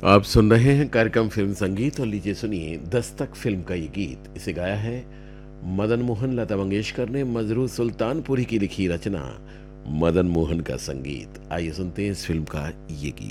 आप सुन रहे हैं कार्यक्रम फिल्म संगीत और लीजिए सुनिए दस्तक फिल्म का ये गीत। इसे गाया है मदन मोहन लता मंगेशकर ने। मजरू सुल्तानपुरी की लिखी रचना, मदन मोहन का संगीत। आइए सुनते हैं इस फिल्म का ये गीत।